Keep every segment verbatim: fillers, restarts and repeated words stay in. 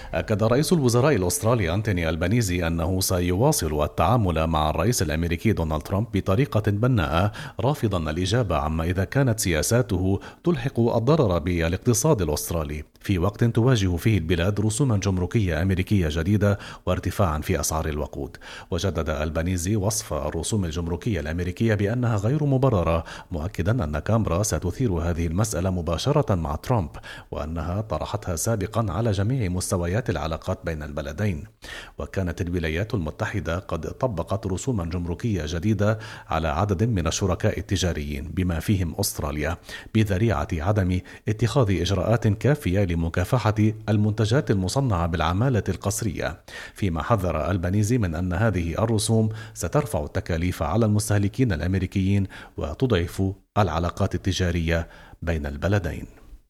أكد رئيس الوزراء الأسترالي أنتوني ألبانيزي أنه سيواصل التعامل مع الرئيس الأمريكي دونالد ترامب بطريقة بناءة، رافضا الإجابة عما إذا كانت سياساته تلحق الضرر بالاقتصاد الأسترالي في وقت تواجه فيه البلاد رسوما جمركية أمريكية جديدة وارتفاعا في أسعار الوقود. وجدد ألبانيزي وصف الرسوم الجمركية الأمريكية بأنها غير مبررة، مؤكدا أن كامبرا ستثير هذه المسألة مباشرة مع ترامب، وأنها طرحتها سابقا على جميع مستويات العلاقات بين البلدين. وكانت الولايات المتحدة قد طبقت رسوما جمركية جديدة على عدد من الشركاء التجاريين بما فيهم أستراليا، بذريعة عدم اتخاذ إجراءات كافية لمكافحة المنتجات المصنعة بالعمالة القسرية، فيما حذر ألبانيزي من أن هذه الرسوم سترفع التكاليف على المستهلكين الأمريكيين وتضعف العلاقات التجارية بين البلدين.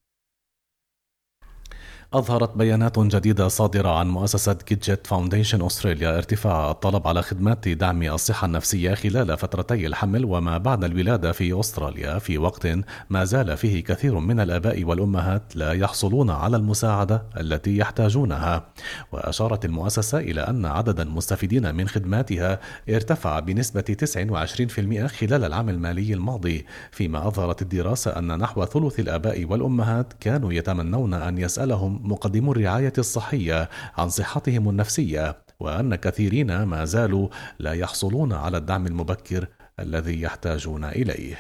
أظهرت بيانات جديدة صادرة عن مؤسسة جيدجت فاونديشن أستراليا ارتفاع الطلب على خدمات دعم الصحة النفسية خلال فترتي الحمل وما بعد الولادة في أستراليا، في وقت ما زال فيه كثير من الآباء والأمهات لا يحصلون على المساعدة التي يحتاجونها. وأشارت المؤسسة إلى أن عدد المستفيدين من خدماتها ارتفع بنسبة تسعة وعشرين بالمئة خلال العام المالي الماضي، فيما أظهرت الدراسة أن نحو ثلث الآباء والأمهات كانوا يتمنون أن يسألهم مقدمو الرعاية الصحية عن صحتهم النفسية، وأن كثيرين ما زالوا لا يحصلون على الدعم المبكر الذي يحتاجون إليه.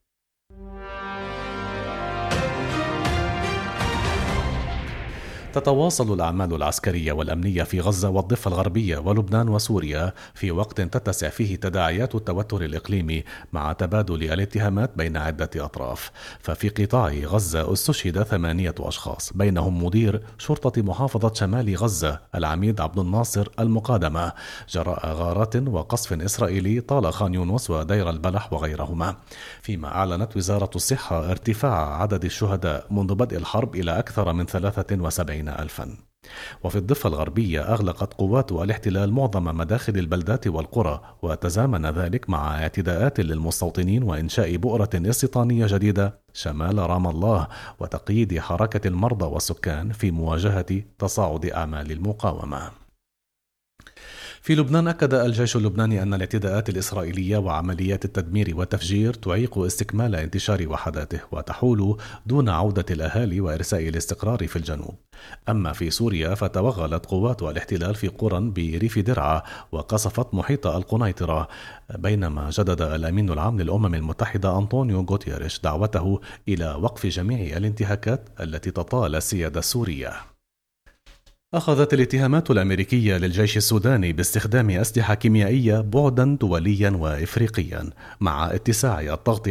تتواصل الأعمال العسكرية والأمنية في غزة والضفة الغربية ولبنان وسوريا في وقت تتسع فيه تداعيات التوتر الإقليمي مع تبادل الاتهامات بين عدة أطراف. ففي قطاع غزة استشهد ثمانية أشخاص، بينهم مدير شرطة محافظة شمال غزة العميد عبد الناصر المقادمة، جراء غارات وقصف إسرائيلي طال خان يونس ودير البلح وغيرهما. فيما أعلنت وزارة الصحة ارتفاع عدد الشهداء منذ بدء الحرب إلى أكثر من ثلاثة وسبعين ألفا. وفي الضفة الغربية أغلقت قوات الاحتلال معظم مداخل البلدات والقرى، وتزامن ذلك مع اعتداءات للمستوطنين وإنشاء بؤرة استيطانية جديدة شمال رام الله، وتقييد حركة المرضى والسكان في مواجهة تصاعد أعمال المقاومة. في لبنان أكد الجيش اللبناني أن الاعتداءات الإسرائيلية وعمليات التدمير والتفجير تعيق استكمال انتشار وحداته وتحول دون عودة الأهالي وإرساء الاستقرار في الجنوب. أما في سوريا فتوغلت قوات الاحتلال في قرى بريف درعا وقصفت محيط القنيطرة، بينما جدد الأمين العام للأمم المتحدة أنطونيو غوتيريش دعوته إلى وقف جميع الانتهاكات التي تطال السيادة السورية. أخذت الاتهامات الأمريكية للجيش السوداني باستخدام أسلحة كيميائية بعدا دوليا وإفريقيا، مع اتساع الضغط